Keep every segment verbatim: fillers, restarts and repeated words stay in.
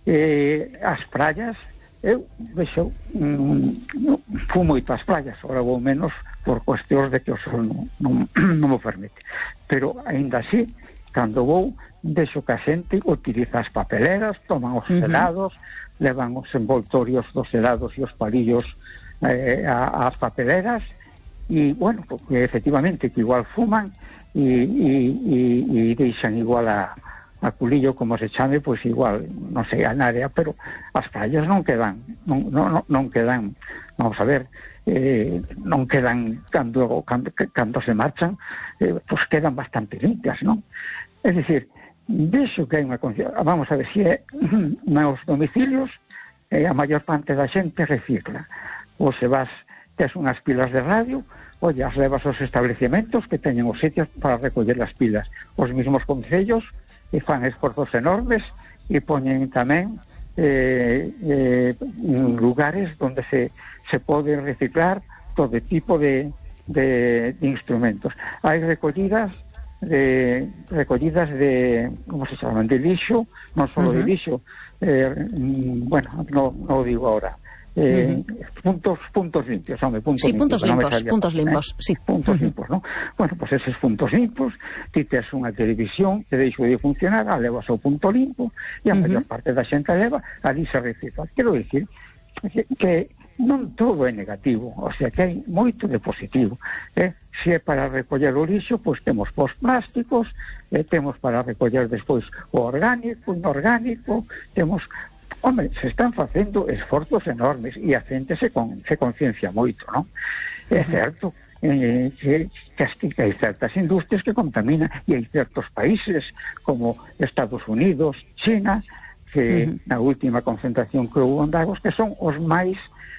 eh, as praias, eu vexo, mm, fui moito ás praias, agora vou menos por cuestións de que o sol non, non, non me permite, pero aínda así, cando vou, vexo que a xente utiliza as papeleras, toman os Uh-huh. helados, levan os envoltorios dos helados e os palillos eh, a- ás papeleras, e, bueno, porque efectivamente que igual fuman e, e, e, e deixan igual a a culillo, como se chame, pois igual, non sei, a área, pero as praias non quedan, non, non, non quedan, vamos a ver, eh, non quedan cando, cando, cando se marchan, eh, pois quedan bastante limpias, non? É dicir, vexo que hai unha conciencia, vamos a ver, se é nos domicilios, eh, a maior parte da xente recicla, ou se vas, tes unhas pilas de radio, oye, as levas aos establecementos que teñen os sitios para recoller as pilas, os mismos concellos, e fan esforzos enormes e poñen tamén eh, eh, lugares onde se, se pode reciclar todo tipo de, de, de instrumentos. Hai recollidas de recollidas de, como se chaman, de lixo, non só uh-huh. de lixo, eh, bueno, non no o digo ahora, eh, uh-huh. puntos puntos limpios, home, puntos sí, limpios, puntos no limpos, puntos limpos, eh, sí. Puntos Uh-huh. limpos, ¿no? Bueno, pues esos puntos limpos, ti tes unha televisión que deixou de funcionar, a levas ao punto limpo, e a uh-huh. maior parte da xente leva, ali se recicla. Quero dicir que, que non todo é negativo, o sea, que hai moito de positivo, eh? Se é para recoller o lixo, pois temos pos plásticos, eh, temos para recoller despois o orgánico, o inorgánico, temos... Home, se están facendo esforzos enormes e a xente se, con, se conciencia moito, non? É certo eh, que, que hai certas industrias que contaminan e hai certos países como Estados Unidos, China, que uh-huh. na última concentración que houve en Davos, que son os máis,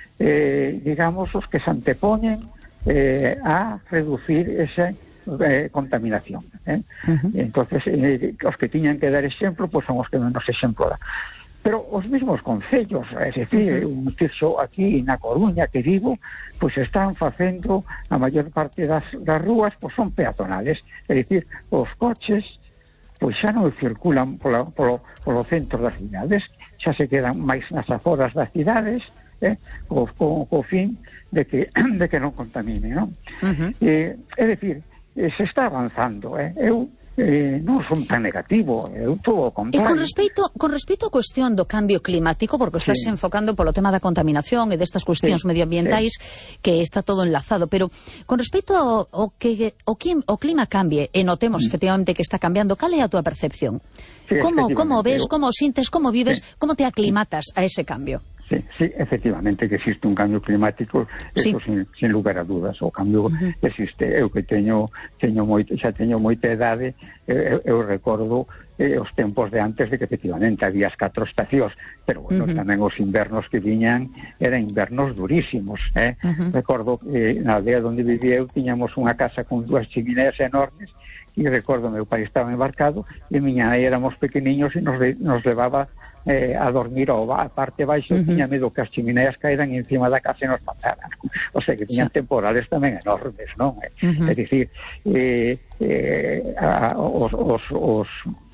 eh, digamos, os que se antepoñen eh, a reducir esa eh, contaminación. Eh? Uh-huh. Entonces, eh, os que tiñan que dar exemplo, pois son os que menos exemplo dan. Pero os mesmos concellos, é dicir, uh-huh. un tirso aquí na Coruña que vivo, pois están facendo a maior parte das, das rúas, pois son peatonales, é dicir, os coches pois xa non circulan polo, polo, polo centro das cidades, xa se quedan máis nas aforas das cidades, eh, co, co, co fin de que, de que non contamine, non? Uh-huh. Eh, é dicir, eh, se está avanzando, eh, eu Eh, non son tan negativo, eu todo o contrario. E con respecto, con respecto á cuestión do cambio climático, porque estás sí. enfocando polo tema da contaminación e destas cuestións sí. medioambientais, sí. que está todo enlazado, pero con respecto ao, ao que o, o clima cambie, e notemos mm. efectivamente que está cambiando, cal é a túa percepción? Sí, como, como ves, como sintes, como vives, sí. como te aclimatas a ese cambio? Sí, sí, efectivamente que existe un cambio climático, eso sí. sin, sin lugar a dudas, o cambio uh-huh. existe. Eu que teño teño moito, xa teño moita idade, eu, eu recordo eh, os tempos de antes de que efectivamente había as catro estacións, pero bueno, uh-huh. tamén os invernos que viñan eran invernos durísimos, eh? Uh-huh. Recordo que eh, na aldea onde vivía eu tiñamos unha casa con dúas chimineas enormes, e recordo meu pai estaba embarcado e miña nai éramos pequeniños e nos, nos levaba eh, a dormir ao a parte baixo, uh-huh. tiña medo que as chimineas caeran encima da casa e nos mataran, o sea que tiñan sí. temporales tamén enormes, non? Uh-huh. É dicir, eh, eh, a, os, os, os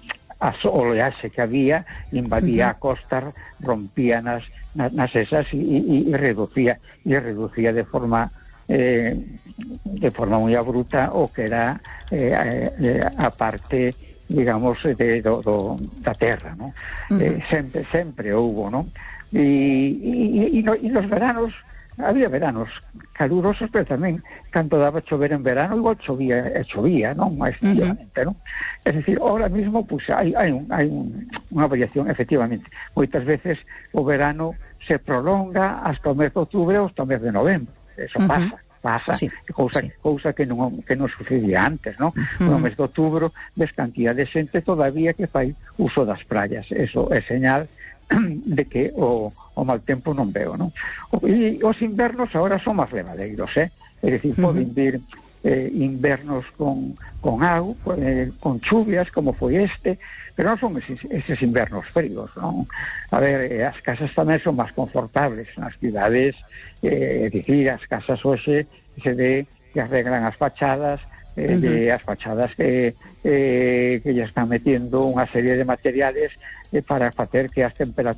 a oleaxe que había invadía uh-huh. a costa, rompía nas, nas, nas esas e, e, e reducía e reducía de forma eh, de forma moi abrupta o que era eh, eh, a parte, digamos, de, do, do, da terra, ¿no? Uh-huh. eh, sempre, sempre houbo, ¿no? E, e, e, no, e nos veranos había veranos calurosos, pero tamén cando daba chover en verano igual chovía, e chovía, non? Efectivamente, uh-huh. non? Es decir, ahora mismo pues hai, hai, un, hai un, unha variación, efectivamente. Moitas veces o verano se prolonga hasta o mes de outubro ou hasta o mes de novembro. Eso uh-huh. pasa. pasa, sí, cousa, sí. cousa que non que non sucedía antes, non? Uh-huh. No mes de outubro ves cantidad de xente todavía que fai uso das praias. Eso é señal de que o, o mal tempo non veo, non? E os invernos agora son máis levadeiros, eh? É dicir, uh-huh. poden vir eh, invernos con, con auga, eh, con chuvias, como foi este, pero non son eses, eses invernos fríos, non? A ver, eh, as casas tamén son máis confortables nas cidades, eh, é dicir, as casas hoxe se ve que arreglan as fachadas, eh, uh-huh. de as fachadas que, eh, que ya están metiendo unha serie de materiales eh, para facer que as temperaturas